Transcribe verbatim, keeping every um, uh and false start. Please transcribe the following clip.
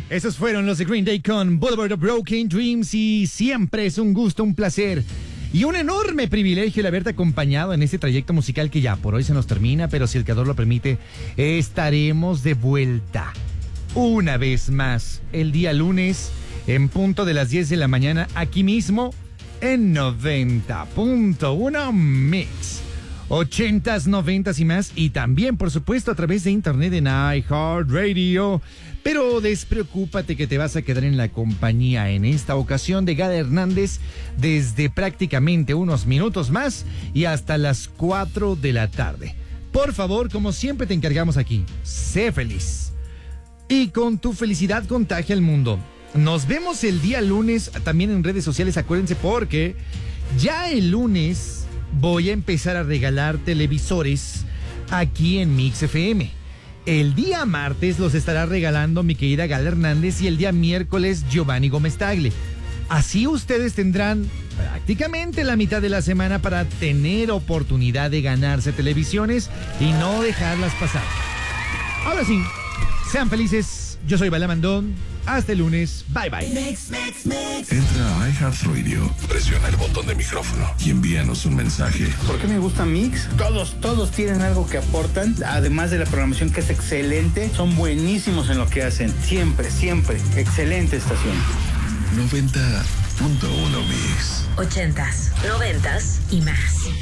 Esos fueron los de Green Day con Boulevard of Broken Dreams y siempre es un gusto, un placer y un enorme privilegio el haberte acompañado en este trayecto musical que ya por hoy se nos termina, pero si el creador lo permite, estaremos de vuelta una vez más el día lunes en punto de las diez de la mañana aquí mismo en noventa punto uno Mix. ochentas, noventas y más, y también, por supuesto, a través de internet en iHeartRadio. Pero despreocúpate que te vas a quedar en la compañía en esta ocasión de Gala Hernández desde prácticamente unos minutos más y hasta las cuatro de la tarde. Por favor, como siempre te encargamos aquí, sé feliz. Y con tu felicidad contagia al mundo. Nos vemos el día lunes también en redes sociales, acuérdense, porque ya el lunes voy a empezar a regalar televisores aquí en Mix F M. El día martes los estará regalando mi querida Gala Hernández y el día miércoles Giovanni Gómez Tagle. Así ustedes tendrán prácticamente la mitad de la semana para tener oportunidad de ganarse televisiones y no dejarlas pasar. Ahora sí, sean felices. Yo soy Bala Mandón. Hasta el lunes. Bye, bye. Mix, mix, mix. Entra a iHeartRadio, presiona el botón de micrófono y envíanos un mensaje. ¿Por qué me gusta Mix? Todos, todos tienen algo que aportan. Además de la programación que es excelente, son buenísimos en lo que hacen. Siempre, siempre. Excelente estación. noventa punto uno Mix. Ochentas, noventas y más.